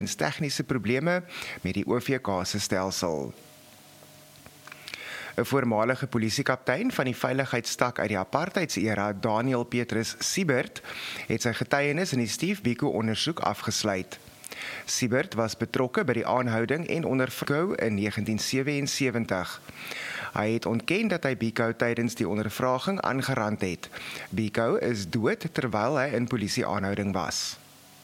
tegniese probleme met die OVK se stelsel. 'n Voormalige polisiekaptein van die veiligheidstak uit die apartheidsera, Daniel Petrus Siebert, het sy getuienis in die Steve Biko ondersoek afgesluit. Siebert was betrokke by die aanhouding en ondervrou in 1977. Hy het ontken dat hy Biko tydens die ondervraging aangerand het. Biko is dood terwyl hy in polisieaanhouding was.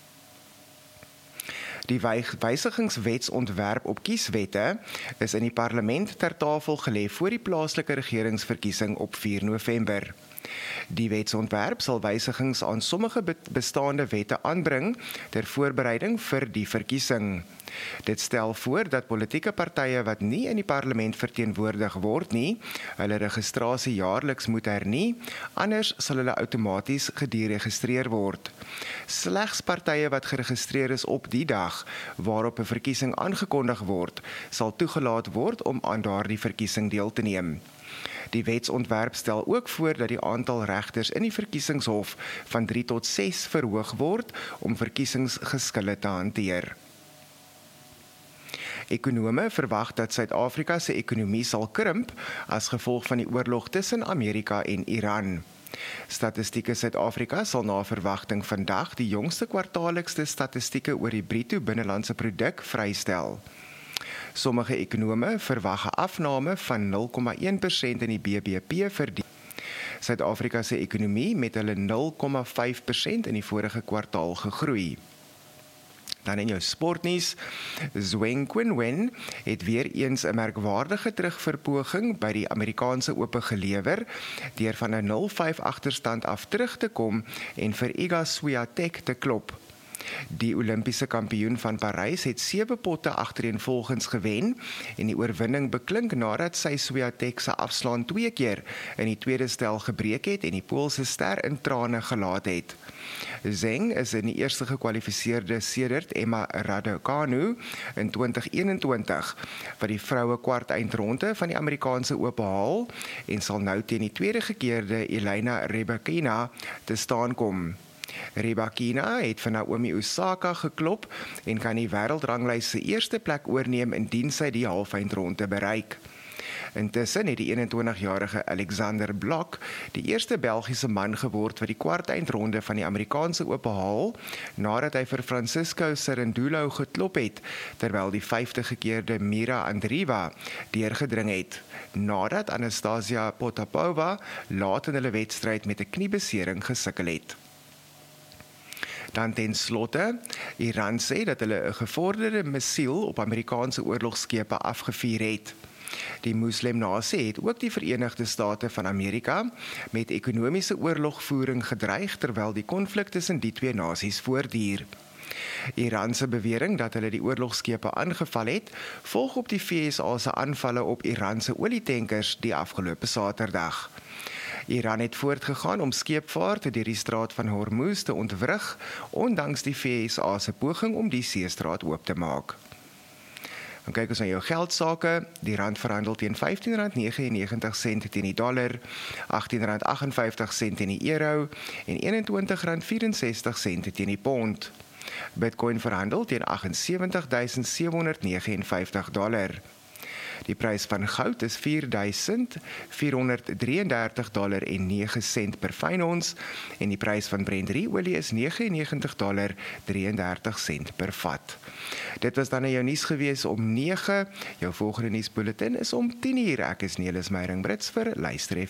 Die wysigingswetsontwerp op kieswette is in die parlement ter tafel gelê voor die plaaslike regeringsverkiesing op 4 November. Die wetsontwerp sal wysigings aan sommige bestaande wette aanbring ter voorbereiding vir die verkiesing. Dit stel voor dat politieke partye wat nie in die parlement verteenwoordig word nie, hulle registrasie jaarliks moet hernie, anders sal hulle outomaties gederegistreer word. Slegs partye wat geregistreer is op die dag waarop 'n verkiesing aangekondig word, sal toegelaat word om aan daardie verkiesing deel te neem. Die wetsontwerp stel ook voor dat die aantal regters in die verkiesingshof van 3 tot 6 verhoog word om verkiesingsgeskille te hanteer. Ekonome verwag dat Suid-Afrika se ekonomie sal krimp as gevolg van die oorlog tussen Amerika en Iran. Statistieke Suid-Afrika sal na verwagting vandag die jongste kwartaallikse statistieke oor die bruto binnelandse produk vrystel. Sommige ekonome verwag 'n afname van 0,1% in die BBP vir die Suid-Afrika se ekonomie met hulle 0,5% in die vorige kwartaal gegroei. Dan in jou sportnuus, Zheng Qinwen het weer eens 'n merkwaardige terugverpoging by die Amerikaanse Ope gelewer deur van 'n 0-5 agterstand af terug te kom en vir Iga Swiatek te klop. Die Olimpiese kampioen van Parys het 7 potte agtereenvolgens gewen en die oorwinning beklink nadat sy Swiatek se afslaan 2 keer in die tweede stel gebreek het en die Poolse ster in trane gelaat het. Zheng is in die eerste gekwalifiseerde sedert Emma Raducanu in 2021 wat die vroue kwart eindronde van die Amerikaanse Ope haal en sal nou teen die tweede gekeerde Elena Rybakina te staan kom. Rybakina het van Naomi Osaka geklop en kan die wêreldranglys se eerste plek oorneem indien sy die halfeindronde bereik. Intussen het die 21-jarige Alexander Blok die eerste Belgiese man geword wat die kwart eindronde van die Amerikaanse Ope haal, nadat hy vir Francisco Cerundolo geklop het, terwyl die 5de gekeerde Mira Andreeva deurgedring het, nadat Anastasia Potapova laat in hulle wedstryd met 'n kniebesering gesukkel het. Dan ten slotte, Iran sê dat hulle 'n gevorderde missiel op Amerikaanse oorlogskepe afgevuur het. Die moslimnasie het ook die Verenigde State van Amerika met ekonomiese oorlogvoering gedreig terwyl die konflik tussen die twee nasies voortduur. Iran se bewering dat hulle die oorlogskepe aangeval het, volg op die VSA se aanvalle op Iran se olietankers die afgelope Saterdag. Iran het voortgegaan om skeepvaart deur die straat van Hormuz te ontwrig, ondanks die VSA se poging om die seestraat oop te maak. Dan kyk ons na jou geldsake. Die rand verhandel teen R15.99 teen die dollar, R18.58 teen die euro en R21.64 teen die pond. Bitcoin verhandel teen $78.759. Die prys van goud is $4.433.09 per fyn ons en die prys van Brent olie is $99.33 per vat. Dit was dan jou nuus gewees om 9. Jou volgende nuusbulletin is om 10:00. Ek is Nelis Meyering Brits vir Luister